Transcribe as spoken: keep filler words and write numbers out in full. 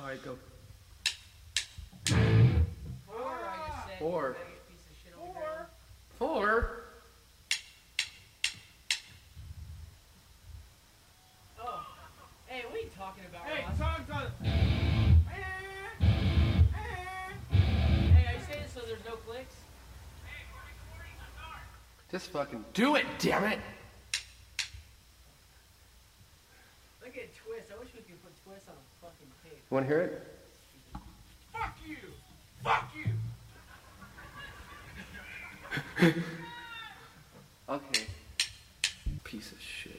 Alright, go. Four, I just said. Four. You piece of shit on the ground. Four? Oh. Hey, what are you talking about, Hey, Ross? talk to Hey, are you saying so there's no clicks? Just fucking do it, damn it! Look at Twist. I wish we could put Twist on a fucking tape. Wanna hear it? Fuck you! Fuck you! Okay. Piece of shit.